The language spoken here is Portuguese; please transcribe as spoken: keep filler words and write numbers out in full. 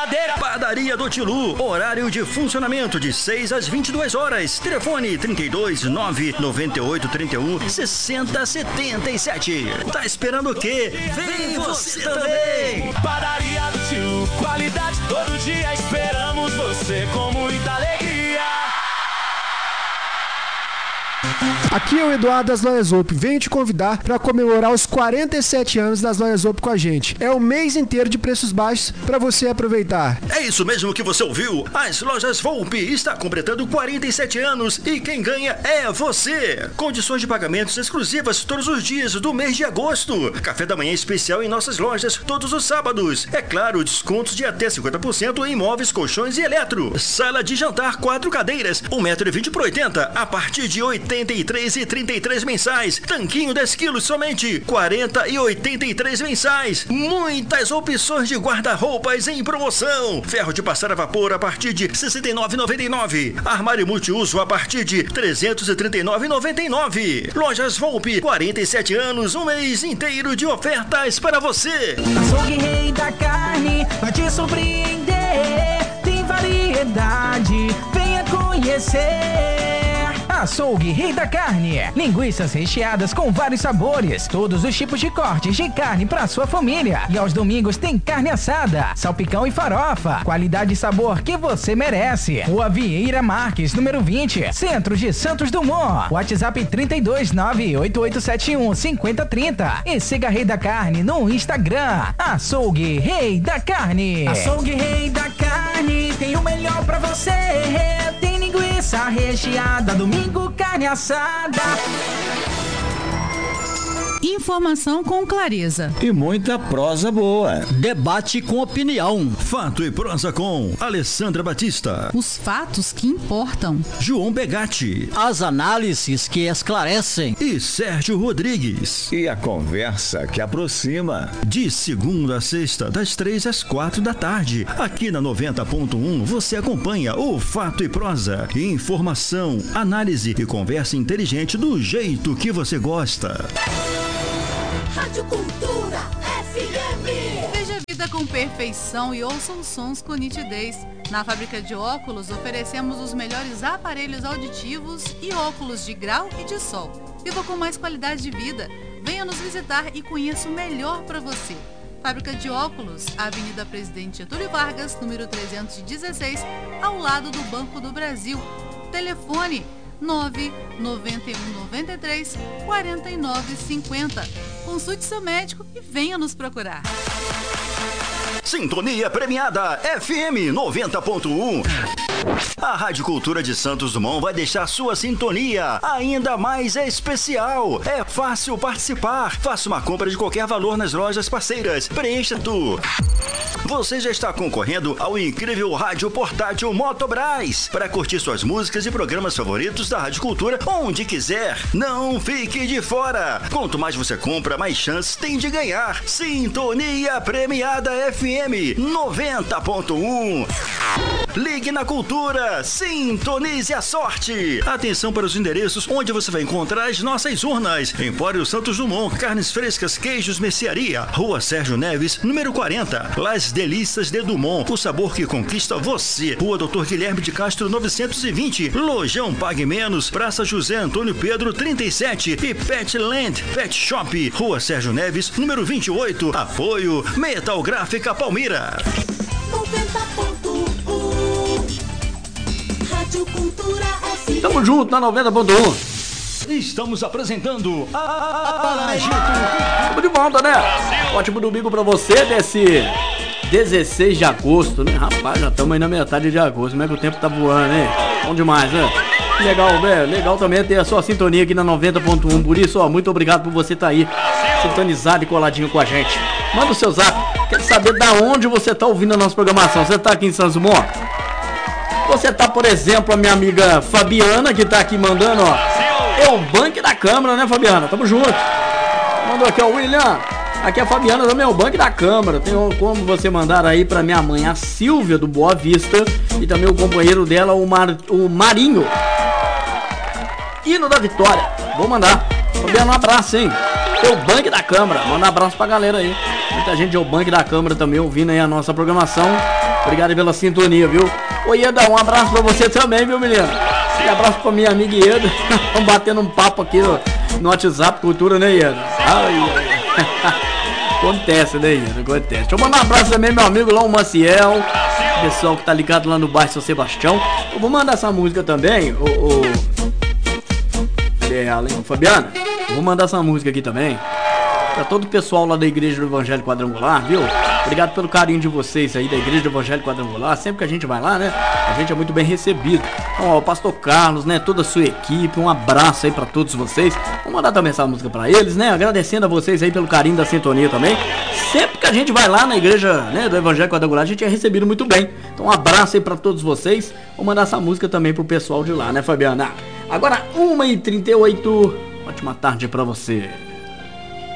verdadeira. Padaria do Tilu, horário de funcionamento de seis às vinte e duas horas. Telefone trinta e dois, nove, noventa e oito, trinta e um, sessenta, setenta e sete. Tá esperando o quê? Vem você também! Padaria do Tilu, qualidade todo dia, esperamos você com muita alegria. Aqui é o Eduardo das Lojas Op. Venho te convidar para comemorar os quarenta e sete anos das Lojas Op com a gente. É o mês inteiro de preços baixos para você aproveitar. É isso mesmo que você ouviu. As Lojas Volpe está completando quarenta e sete anos e quem ganha é você. Condições de pagamentos exclusivas todos os dias do mês de agosto. Café da manhã especial em nossas lojas todos os sábados. É claro, descontos de até cinquenta por cento em móveis, colchões e eletro. Sala de jantar, quatro cadeiras, um metro e vinte por oitenta, a partir de oitenta e três e trinta e três mensais. Tanquinho dez quilos somente quarenta e oitenta e três mensais. Muitas opções de guarda-roupas em promoção. Ferro de passar a vapor a partir de sessenta e nove reais e noventa e nove centavos. Armário multiuso a partir de trezentos e trinta e nove reais e noventa e nove centavos. Lojas Volpe, quarenta e sete anos, um mês inteiro de ofertas para você. Açougue Rei da Carne vai te surpreender. Tem variedade, venha conhecer. Açougue Rei da Carne, linguiças recheadas com vários sabores, todos os tipos de cortes de carne para sua família. E aos domingos tem carne assada, salpicão e farofa, qualidade e sabor que você merece. Rua Vieira Marques, número vinte, Centro de Santos Dumont. WhatsApp trinta e dois, nove oito oito sete um, cinco zero três zero e siga Rei da Carne no Instagram. Açougue Rei da Carne. Açougue Rei da Carne tem o melhor pra você. Tem linguiça recheada, domingo carne assada. Informação com clareza e muita prosa boa. Debate com opinião. Fato e prosa com Alessandra Batista. Os fatos que importam. João Begatti. As análises que esclarecem. E Sérgio Rodrigues. E a conversa que aproxima. De segunda a sexta, das três às quatro da tarde. Aqui na noventa ponto um você acompanha o Fato e Prosa. Informação, análise e conversa inteligente do jeito que você gosta. Rádio Cultura F M. Veja a vida com perfeição e ouça os sons com nitidez. Na fábrica de óculos oferecemos os melhores aparelhos auditivos e óculos de grau e de sol. Viva com mais qualidade de vida. Venha nos visitar e conheça o melhor para você. Fábrica de óculos, Avenida Presidente Getúlio Vargas, número trezentos e dezesseis, ao lado do Banco do Brasil. Telefone nove nove um nove três quatro nove cinco zero. Consulte seu médico e venha nos procurar. Sintonia premiada F M noventa ponto um. A Rádio Cultura de Santos Dumont vai deixar sua sintonia ainda mais especial. É fácil participar. Faça uma compra de qualquer valor nas lojas parceiras. Preencha tu. Você já está concorrendo ao incrível rádio portátil Motobras para curtir suas músicas e programas favoritos da Rádio Cultura onde quiser. Não fique de fora. Quanto mais você compra, mais chances tem de ganhar. Sintonia premiada F M noventa ponto um. Ligue na Cultura, sintonize a sorte. Atenção para os endereços onde você vai encontrar as nossas urnas. Empório Santos Dumont, carnes frescas, queijos, mercearia. Rua Sérgio Neves, número quarenta. Las Delícias de Dumont, o sabor que conquista você. Rua Doutor Guilherme de Castro, novecentos e vinte. Lojão Pague Menos, Praça José Antônio Pedro, trinta e sete. E Petland Pet Shop, Rua Sérgio Neves, número vinte e oito. Apoio Metal Gráfica Palmira. noventa ponto um. Rádio Cultura F M. Tamo junto na noventa ponto um. Estamos apresentando a Agito. Tamo de volta, né? Ótimo domingo pra você desse dezesseis de agosto, né? Rapaz, já estamos aí na metade de agosto. Como é que o tempo tá voando, hein? Bom demais, né? Legal, velho. Legal também ter a sua sintonia aqui na noventa ponto um. Por isso, ó, muito obrigado por você estar aí sintonizado e coladinho com a gente. Manda o seu zap. Quero saber da onde você tá ouvindo a nossa programação. Você tá aqui em Santos Dumont? Você tá, por exemplo, a minha amiga Fabiana, que tá aqui mandando, ó. É o Banco da Câmara, né, Fabiana? Tamo junto. Mandou aqui, ó, William. Aqui é a Fabiana também, é o Banco da Câmara. Tem como você mandar aí pra minha mãe, a Silvia, do Boa Vista. E também o companheiro dela, o, Mar... o Marinho. Hino da Vitória. Vou mandar. Fabiana, um abraço, hein? É o Banco da Câmara. Manda um abraço pra galera aí. Muita gente ao banco da Câmara também ouvindo aí a nossa programação. Obrigado pela sintonia, viu? Ô Ieda, um abraço pra você também, viu, menino? Um abraço pra minha amiga Ieda. Estamos batendo um papo aqui no, no WhatsApp Cultura, né, Ieda? Ai, ai. Acontece, né, Ieda? Acontece. Deixa eu mandar um abraço também, meu amigo lá, o Maciel. Pessoal que tá ligado lá no bairro São Sebastião. Eu vou mandar essa música também, o... o... É, além, Fabiana, eu vou mandar essa música aqui também pra todo o pessoal lá da Igreja do Evangelho Quadrangular, viu? Obrigado pelo carinho de vocês aí da Igreja do Evangelho Quadrangular. Sempre que a gente vai lá, né, a gente é muito bem recebido. Então, ó, o Pastor Carlos, né, toda a sua equipe, um abraço aí pra todos vocês. Vou mandar também essa música pra eles, né, agradecendo a vocês aí pelo carinho da sintonia também. Sempre que a gente vai lá na Igreja, né, do Evangelho Quadrangular, a gente é recebido muito bem. Então, um abraço aí pra todos vocês. Vou mandar essa música também pro pessoal de lá, né, Fabiana? Agora, uma e trinta e oito. Ótima tarde pra você.